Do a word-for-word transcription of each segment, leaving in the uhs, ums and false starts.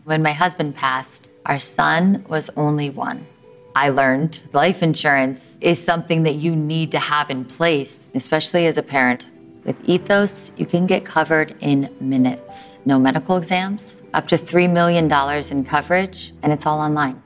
When my husband passed, our son was only one. I learned life insurance is something that you need to have in place, especially as a parent. With Ethos, you can get covered in minutes. No medical exams, up to three million dollars in coverage, and it's all online.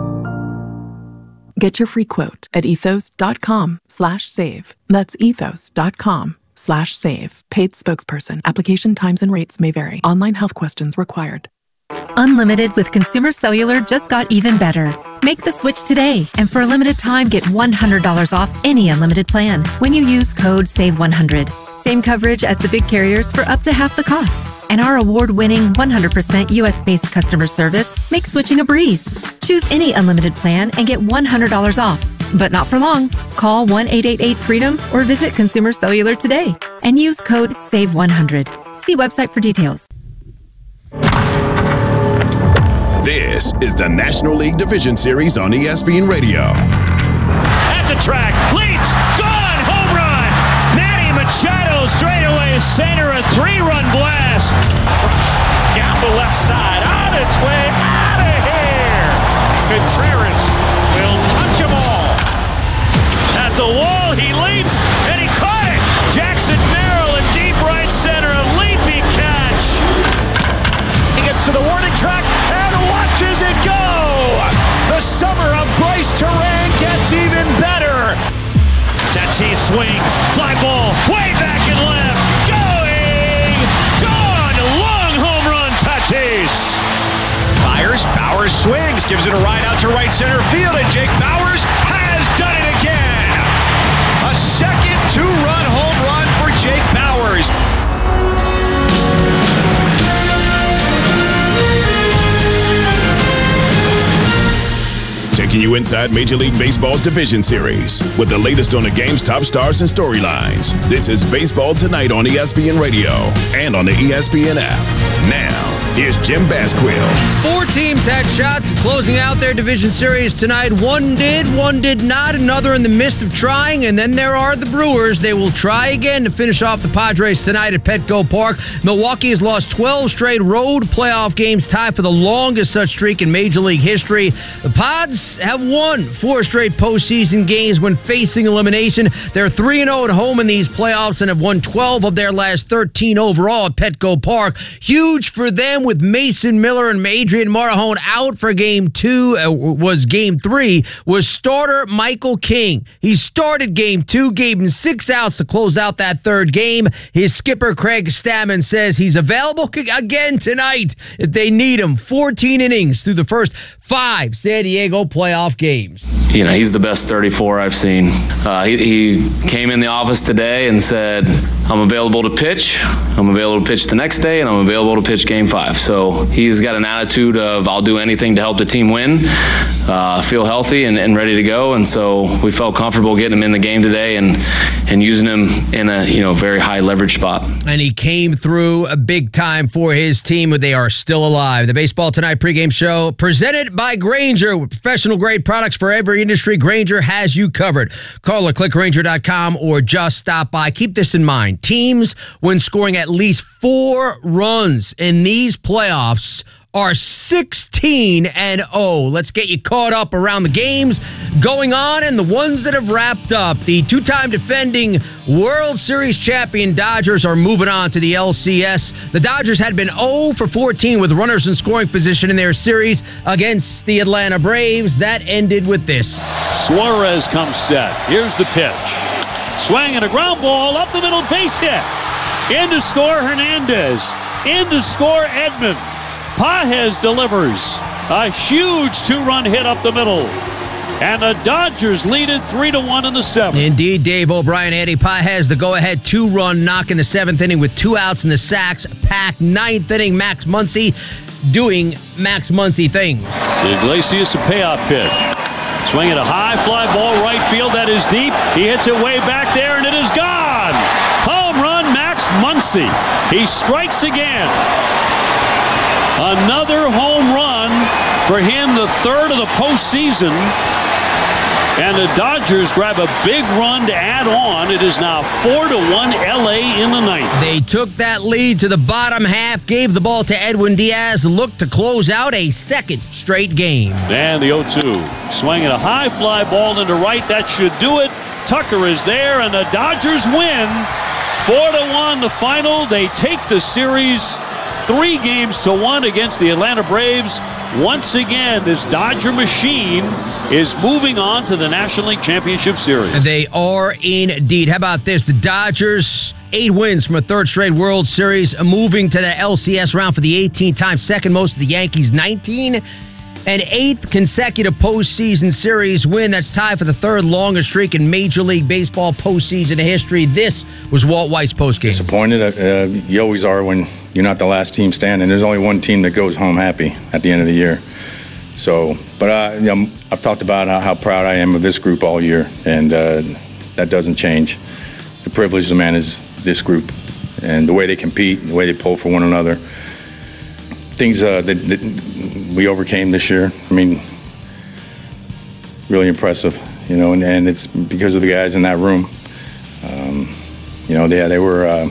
Get your free quote at ethos.com slash save. That's ethos.com slash save. Paid spokesperson. Application times and rates may vary. Online health questions required. Unlimited with Consumer Cellular just got even better. Make the switch today, and for a limited time, get one hundred dollars off any unlimited plan when you use code save one hundred. Same coverage as the big carriers for up to half the cost. And our award-winning one hundred percent U S-based customer service makes switching a breeze. Choose any unlimited plan and get one hundred dollars off. But not for long. Call one eight eight eight freedom or visit Consumer Cellular today and use code save one hundred. See website for details. This is the National League Division Series on E S P N Radio. At the track, leaps, gone, home run. Manny Machado straightaway center, a three-run blast. Gamble left side, on its way, out of here. Contreras will touch them all. At the wall, he leaps, and he caught it. Jackson Merrill in deep right center, a leaping catch. He gets to the warning track and watches it go. The summer of Bryce Terang gets even better. Tatis swings, fly ball, way back and left, going, gone, long home run, Tatis. Fires, Bowers swings, gives it a ride out to right center field, and Jake Bowers has done it again. A second two-run home run for Jake Bowers. Taking you inside Major League Baseball's Division Series with the latest on the game's top stars and storylines. This is Baseball Tonight on E S P N Radio and on the E S P N app. Now, here's Jim Basquill. Four teams had shots closing out their division series tonight. One did, one did not, another in the midst of trying, and then there are the Brewers. They will try again to finish off the Padres tonight at Petco Park. Milwaukee has lost twelve straight road playoff games, tied for the longest such streak in Major League history. The Pods have won four straight postseason games when facing elimination. They're three and oh at home in these playoffs and have won twelve of their last thirteen overall at Petco Park. Huge for them with Mason Miller and Adrian Marahone out for game two, uh, was game three, was starter Michael King. He started game two, gave him six outs to close out that third game. His skipper, Craig Stammen, says he's available again tonight if they need him. fourteen innings through the first five San Diego playoff games. You know, he's the best thirty-four I've seen. Uh, he, he came in the office today and said, I'm available to pitch. I'm available to pitch the next day, and I'm available to pitch game five. So he's got an attitude of I'll do anything to help the team win, uh, feel healthy and, and ready to go. And so we felt comfortable getting him in the game today and and using him in a you know very high leverage spot. And he came through a big time for his team. They are still alive. The Baseball Tonight pregame show presented by Grainger. With professional grade products for every industry, Grainger has you covered. Call or click Grainger dot com or just stop by. Keep this in mind. Teams, when scoring at least four runs in these playoffs, are sixteen and oh. Let's get you caught up around the games going on and the ones that have wrapped up. The two-time defending World Series champion Dodgers are moving on to the L C S. The Dodgers had been oh for fourteen with runners in scoring position in their series against the Atlanta Braves. That ended with this. Suarez comes set. Here's the pitch. Swing and a ground ball up the middle, base hit. In to score Hernandez. In to score Edman. Pages delivers a huge two-run hit up the middle. And the Dodgers lead it three to one in the seventh. Indeed, Dave O'Brien, Eddie Pages, the go-ahead two-run knock in the seventh inning with two outs in the sacks. Packed ninth inning, Max Muncy doing Max Muncy things. Iglesias, a payoff pitch. Swinging a high fly ball right field. That is deep. He hits it way back there, and it is gone. Home run, Max Muncy. He strikes again. Another home run for him, the third of the postseason. And the Dodgers grab a big run to add on. It is now four to one L A in the ninth. They took that lead to the bottom half, gave the ball to Edwin Diaz, looked to close out a second straight game. And the oh two. Swinging a high fly ball into right. That should do it. Tucker is there, and the Dodgers win. four to one the final. They take the series three games to one against the Atlanta Braves. Once again, this Dodger machine is moving on to the National League Championship Series. They are indeed. How about this? The Dodgers, eight wins from a third straight World Series, moving to the L C S round for the eighteenth time, second most of the Yankees, nineteen. An eighth consecutive postseason series win. That's tied for the third longest streak in Major League Baseball postseason history. This was Walt White's postgame. Disappointed. Uh, you always are when you're not the last team standing. There's only one team that goes home happy at the end of the year. So, but uh, you know, I've talked about how, how proud I am of this group all year, and uh, that doesn't change. The privilege of man is this group, and the way they compete, the way they pull for one another. Things uh, that, that we overcame this year. I mean, really impressive, you know, and, and it's because of the guys in that room. Um, you know, they, they were uh,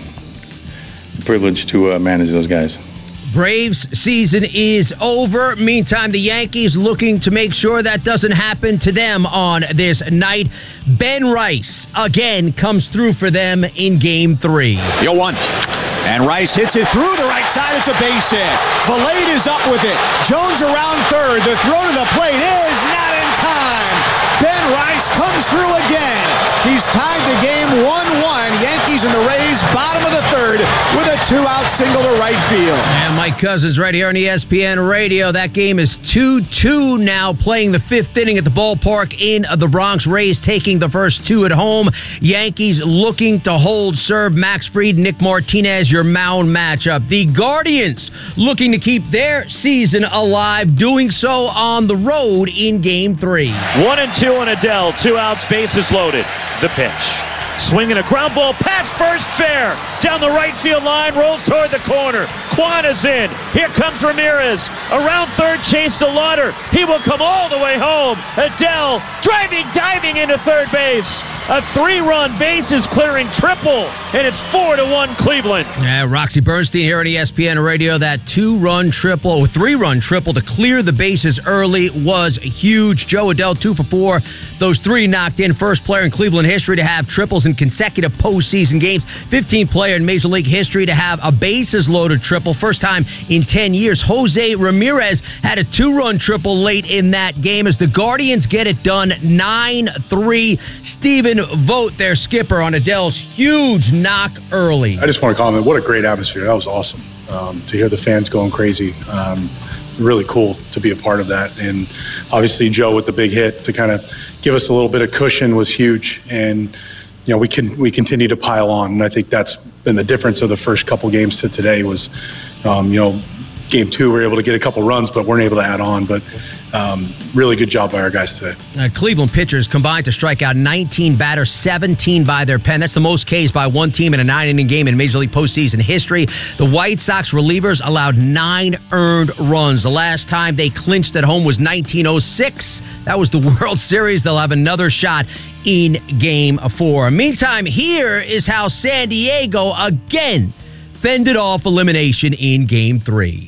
privileged to uh, manage those guys. Braves season is over. Meantime, the Yankees looking to make sure that doesn't happen to them on this night. Ben Rice again comes through for them in game three. The oh one. And Rice hits it through the right side. It's a base hit. Valade is up with it. Jones around third. The throw to the plate is not in time. Ben Rice comes through again. He's tied the game one one. Yankees and the Rays, bottom of the third, with a two-out single to right field. And Mike Cousins right here on E S P N Radio. That game is two two now, playing the fifth inning at the ballpark in the Bronx. Rays taking the first two at home. Yankees looking to hold serve. Max Fried, Nick Martinez, your mound matchup. The Guardians looking to keep their season alive, doing so on the road in game three. One and two on Adele. Two outs, bases loaded. The pitch. Swinging a ground ball past first, fair. Down the right field line, rolls toward the corner. Kwan is in. Here comes Ramirez. Around third, chase to Lauder. He will come all the way home. Adele driving, diving into third base. A three-run bases clearing triple, and it's four to one Cleveland. Yeah, Roxy Bernstein here on E S P N Radio. That two-run triple, or three-run triple to clear the bases early was huge. Joe Adele, two for four. Those three knocked in. First player in Cleveland history to have triples in consecutive postseason games. fifteenth player in Major League history to have a bases-loaded triple. First time in ten years. Jose Ramirez had a two-run triple late in that game as the Guardians get it done nine three. Stephen Vogt, their skipper, on Adele's huge knock early. I just want to comment, what a great atmosphere. That was awesome um, to hear the fans going crazy. Um, really cool to be a part of that. And obviously Joe with the big hit to kind of give us a little bit of cushion was huge. And, you know, we can we continue to pile on. And I think that's been the difference of the first couple games to today was, um, you know, game two, we were able to get a couple runs, but weren't able to add on. But um, really good job by our guys today. Uh, Cleveland pitchers combined to strike out nineteen batters, seventeen by their pen. That's the most Ks by one team in a nine-inning game in Major League postseason history. The White Sox relievers allowed nine earned runs. The last time they clinched at home was nineteen oh six. That was the World Series. They'll have another shot in game four. Meantime, here is how San Diego again fended off elimination in game three.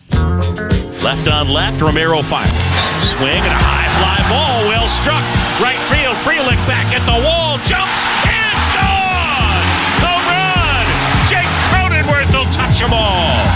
Left on left, Romero fires. Swing and a high fly ball, well struck. Right field, Frelick back at the wall, jumps, and it's gone! Home run! Jake Cronenworth will touch them all.